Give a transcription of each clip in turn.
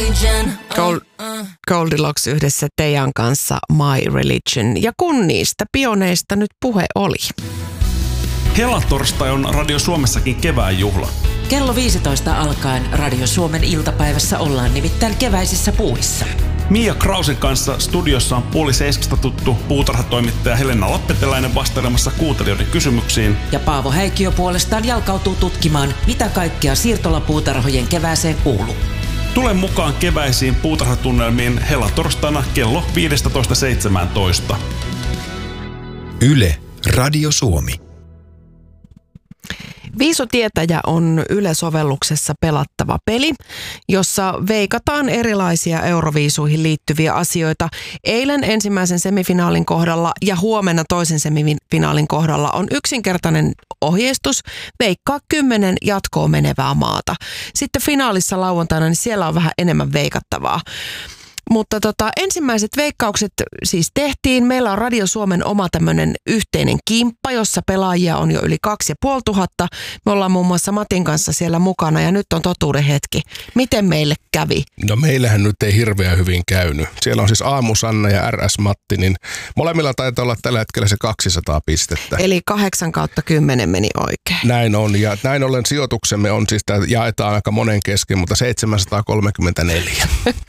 Goldilocks yhdessä Tejan kanssa My Religion. Ja kun niistä pioneista nyt puhe oli. Helatorstai on Radio Suomessakin kevään juhla. Kello 15 alkaen Radio Suomen iltapäivässä ollaan nimittäin keväisissä puuhissa. Mia Krausen kanssa studiossa on 6:30 tuttu puutarhatoimittaja Helena Lappeteläinen vastailemassa kuuntelijoiden kysymyksiin. Ja Paavo Häikkiö puolestaan jalkautuu tutkimaan, mitä kaikkea siirtolapuutarhojen kevääseen kuuluu. Tule mukaan keväisiin puutarhatunnelmiin helatorstaina kello 15.17. Yle, Radio Suomi. Viisutietäjä on Yle-sovelluksessa pelattava peli, jossa veikataan erilaisia Euroviisuihin liittyviä asioita. Eilen ensimmäisen semifinaalin kohdalla ja huomenna toisen semifinaalin kohdalla on yksinkertainen ohjeistus veikkaa 10 jatkoon menevää maata. Sitten finaalissa lauantaina niin siellä on vähän enemmän veikattavaa. Mutta ensimmäiset veikkaukset siis tehtiin. Meillä on Radio Suomen oma tämmöinen yhteinen kimppa, jossa pelaajia on jo yli 2500. Me ollaan muun muassa Matin kanssa siellä mukana ja nyt on totuuden hetki. Miten meille kävi? No meillähän nyt ei hirveän hyvin käynyt. Siellä on siis Aamu Sanna ja RS Matti, niin molemmilla taitaa olla tällä hetkellä se 200 pistettä. Eli 8/10 meni oikein. Näin on ja näin ollen sijoituksemme on siis, tämä jaetaan aika monen kesken, mutta 734.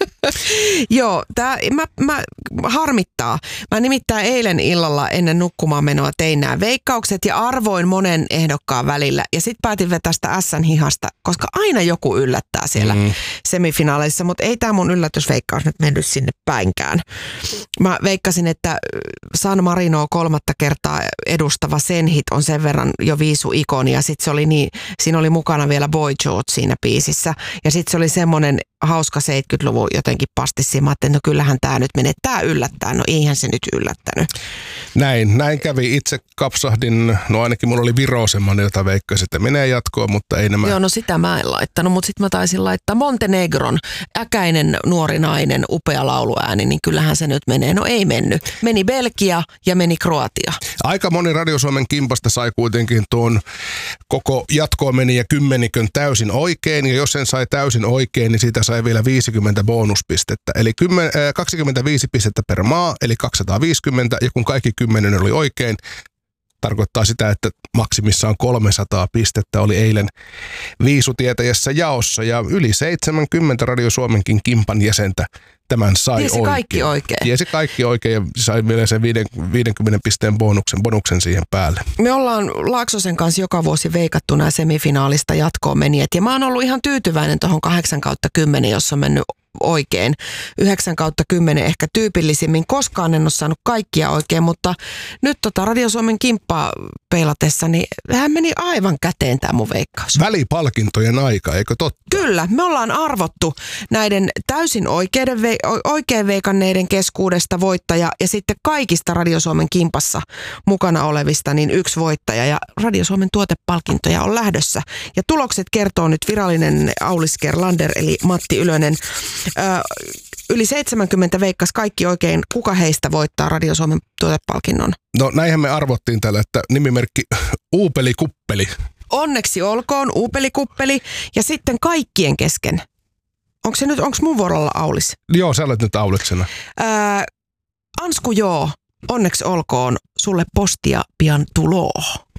Joo, mä harmittaa. Mä nimittäin eilen illalla ennen nukkumaan menoa tein nämä veikkaukset ja arvoin monen ehdokkaan välillä. Ja sit päätin vetää sitä S:n hihasta, koska aina joku yllättää siellä semifinaaleissa, mutta ei tää mun yllätysveikkaus nyt mennyt sinne päinkään. Mä veikkasin, että San Marino 3. kertaa edustava Senhit on sen verran jo viisuikoni ja sit se oli siinä oli mukana vielä Boy George siinä biisissä. Ja sit se oli semmonen hauska 70-luvun jotenkin pastissima, että no kyllähän tämä nyt menee, tämä yllättää. No eihän se nyt yllättänyt. Näin kävi. Itse kapsahdin, no ainakin mulla oli Viro semmoinen, jota veikkasin, että menee jatkoon, mutta ei nämä. Joo, no sitä mä en laittanut, mutta sitten mä taisin laittaa Montenegron, äkäinen nuori nainen, upea lauluääni, niin kyllähän se nyt menee. No ei mennyt. Meni Belgia ja meni Kroatia. Aika moni Radio Suomen kimpasta sai kuitenkin tuon koko jatkoon meni ja 10 täysin oikein, ja jos sen sai täysin oikein, niin siitä sai vielä 50 bonuspistettä. Eli 25 pistettä per maa, eli 250, ja kun kaikki 10 oli oikein, tarkoittaa sitä, että maksimissaan 300 pistettä oli eilen viisutietäjässä jaossa, ja yli 70 Radio Suomenkin kimpan jäsentä tämän sai oikein. Tiesi kaikki oikein. Tiesi kaikki oikein ja sai vielä sen 50 pisteen bonuksen siihen päälle. Me ollaan Laaksosen kanssa joka vuosi veikattu nämä semifinaalista jatkoon menijät ja mä oon ollut ihan tyytyväinen tuohon 8/10, jossa on mennyt oikein. 9/10 ehkä tyypillisimmin. Koskaan en ole saanut kaikkia oikein, mutta nyt Radio Suomen kimppaa peilatessa, niin hän meni aivan käteen tämä mun veikkaus. Välipalkintojen aika, eikö totta? Kyllä, me ollaan arvottu näiden täysin oikein veikanneiden keskuudesta voittaja ja sitten kaikista Radio Suomen kimpassa mukana olevista niin yksi voittaja ja Radio Suomen tuotepalkintoja on lähdössä. Ja tulokset kertoo nyt virallinen Aulis Gerlander eli Matti Ylönen. Yli 70 veikkas kaikki oikein. Kuka heistä voittaa Radio Suomen tuotepalkinnon? No näinhän me arvottiin täällä, että nimimerkki Uupeli Kuppeli. Onneksi olkoon Uupeli Kuppeli ja sitten kaikkien kesken. Onko mun vuorolla Aulis? Joo, sä olet nyt Auliksena. Ansku joo, onneksi olkoon. Sulle postia pian tuloo.